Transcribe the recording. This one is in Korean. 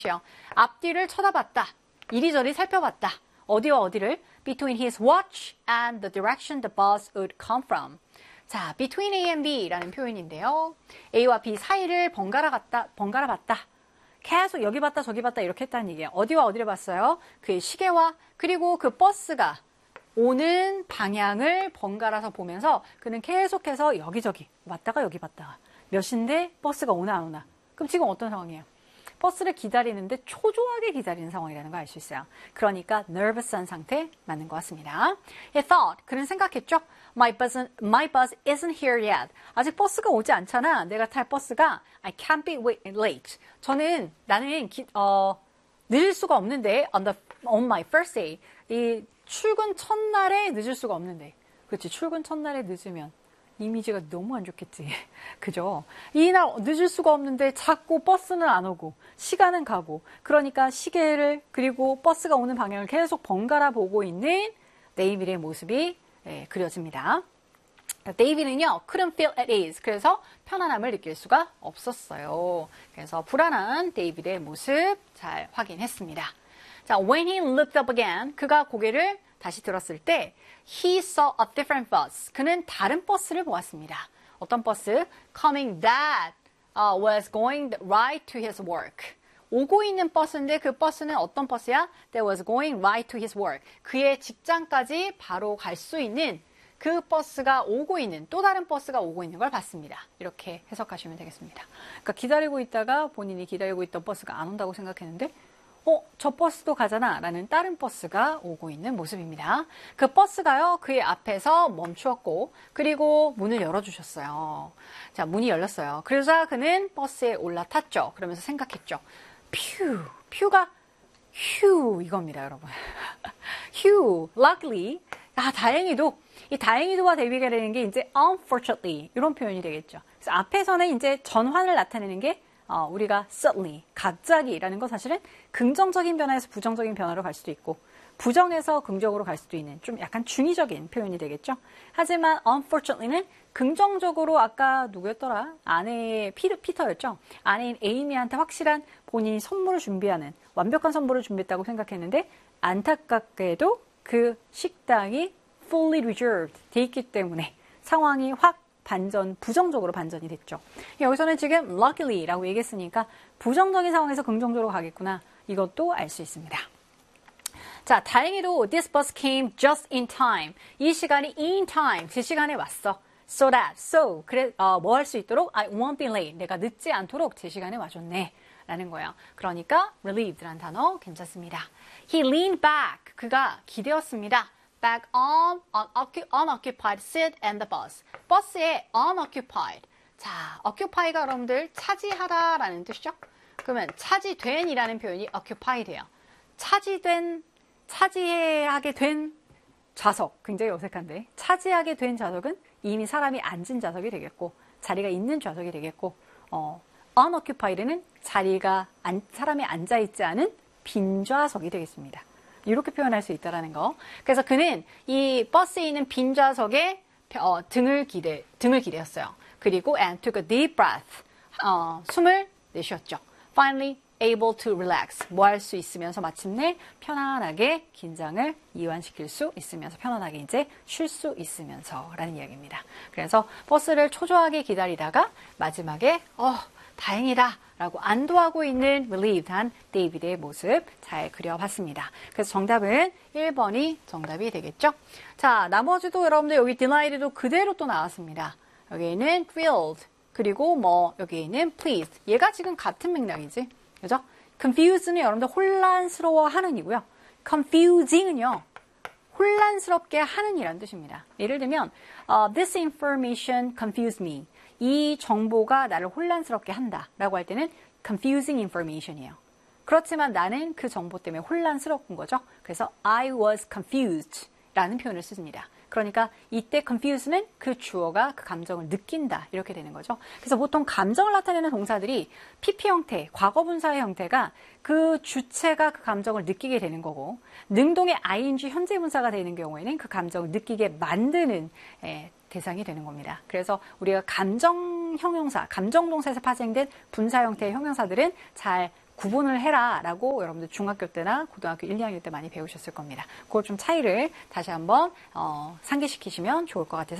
앞뒤를 쳐다봤다. 이리저리 살펴봤다. 어디와 어디를? Between his watch and the direction the bus would come from. 자, between A and B라는 표현인데요. A와 B 사이를 번갈아 봤다. 계속 여기 봤다 저기 봤다 이렇게 했다는 얘기예요. 어디와 어디를 봤어요? 그의 시계와 그리고 그 버스가 오는 방향을 번갈아서 보면서 그는 계속해서 여기저기 왔다가 여기 봤다가 몇 시인데 버스가 오나 안 오나. 그럼 지금 어떤 상황이에요? 버스를 기다리는데 초조하게 기다리는 상황이라는 걸 알 수 있어요. 그러니까 nervous한 상태 맞는 것 같습니다. He thought, 그는 생각했죠. My bus isn't here yet. 아직 버스가 오지 않잖아. 내가 탈 버스가 I can't be late. 나는 늦을 수가 없는데 on my first day. 이 출근 첫날에 늦을 수가 없는데. 그렇지, 출근 첫날에 늦으면 이미지가 너무 안 좋겠지. 그죠? 이날 늦을 수가 없는데 자꾸 버스는 안 오고 시간은 가고 그러니까 시계를 그리고 버스가 오는 방향을 계속 번갈아 보고 있는 데이비드의 모습이 그려집니다. 데이비드는요, couldn't feel at ease. 그래서 편안함을 느낄 수가 없었어요. 그래서 불안한 데이비드의 모습 잘 확인했습니다. 자, when he looked up again, 그가 고개를 다시 들었을 때 he saw a different bus. 그는 다른 버스를 보았습니다. 어떤 버스? Coming that was going right to his work. 오고 있는 버스인데 그 버스는 어떤 버스야? That was going right to his work. 그의 직장까지 바로 갈 수 있는 그 버스가 오고 있는 또 다른 버스가 오고 있는 걸 봤습니다. 이렇게 해석하시면 되겠습니다. 그러니까 기다리고 있다가 본인이 기다리고 있던 버스가 안 온다고 생각했는데 저 버스도 가잖아 라는 다른 버스가 오고 있는 모습입니다. 그 버스가요, 그의 앞에서 멈추었고 그리고 문을 열어주셨어요. 자, 문이 열렸어요. 그러자 그는 버스에 올라탔죠. 그러면서 생각했죠. 퓨가 휴 이겁니다, 여러분. 휴, luckily. 다행히도 이 다행히도가 대비가 되는 게 이제 unfortunately 이런 표현이 되겠죠. 그래서 앞에서는 이제 전환을 나타내는 게 우리가 suddenly, 갑자기라는 건 사실은 긍정적인 변화에서 부정적인 변화로 갈 수도 있고 부정에서 긍정으로 갈 수도 있는 좀 약간 중의적인 표현이 되겠죠. 하지만 unfortunately는 긍정적으로 아까 누구였더라? 아내의 피터였죠. 아내인 에이미한테 확실한 본인이 선물을 준비하는 완벽한 선물을 준비했다고 생각했는데 안타깝게도 그 식당이 fully reserved 돼 있기 때문에 상황이 확 부정적으로 반전이 됐죠. 여기서는 지금 luckily라고 얘기했으니까 부정적인 상황에서 긍정적으로 가겠구나. 이것도 알 수 있습니다. 자, 다행히도 this bus came just in time. 이 시간이 in time, 그 시간에 왔어. 그래, 뭐 할 수 있도록 I won't be late. 내가 늦지 않도록 제 시간에 와줬네. 라는 거예요. 그러니까 relieved라는 단어 괜찮습니다. He leaned back. 그가 기대었습니다. back on unoccupied seat and the bus. 버스에 unoccupied. 자, occupy가 여러분들 차지하다라는 뜻이죠? 그러면 차지된이라는 표현이 occupy돼요. 차지하게 된 좌석. 굉장히 어색한데. 차지하게 된 좌석은 이미 사람이 앉은 좌석이 되겠고, 자리가 있는 좌석이 되겠고, unoccupied는 사람이 앉아있지 않은 빈 좌석이 되겠습니다. 이렇게 표현할 수 있다는 거. 그래서 그는 이 버스에 있는 빈 좌석에 등을 기대었어요. 그리고 and took a deep breath. 숨을 내쉬었죠. Finally able to relax. 뭐 할 수 있으면서 마침내 편안하게 긴장을 이완시킬 수 있으면서 편안하게 이제 쉴 수 있으면서 라는 이야기입니다. 그래서 버스를 초조하게 기다리다가 마지막에 다행이다 라고 안도하고 있는 relieved한 데이비드의 모습 잘 그려봤습니다. 그래서 정답은 1번이 정답이 되겠죠. 자, 나머지도 여러분들 여기 delighted도 그대로 또 나왔습니다. 여기에는 thrilled 그리고 여기에는 pleased. 얘가 지금 같은 맥락이지. 그죠? confused는 여러분들 혼란스러워하는 이고요. confusing은요. 혼란스럽게 하는 이라는 뜻입니다. 예를 들면 this information confused me. 이 정보가 나를 혼란스럽게 한다 라고 할 때는 confusing information이에요. 그렇지만 나는 그 정보 때문에 혼란스러운 거죠. 그래서 I was confused 라는 표현을 씁니다. 그러니까 이때 confuse는 그 주어가 그 감정을 느낀다 이렇게 되는 거죠. 그래서 보통 감정을 나타내는 동사들이 PP 형태, 과거분사의 형태가 그 주체가 그 감정을 느끼게 되는 거고 능동의 ing 현재분사가 되는 경우에는 그 감정을 느끼게 만드는 대상이 되는 겁니다. 그래서 우리가 감정 형용사, 감정 동사에서 파생된 분사 형태의 형용사들은 잘 구분을 해라라고 여러분들 중학교 때나 고등학교 1, 2학년 때 많이 배우셨을 겁니다. 그걸 좀 차이를 다시 한번 상기시키시면 좋을 것 같아서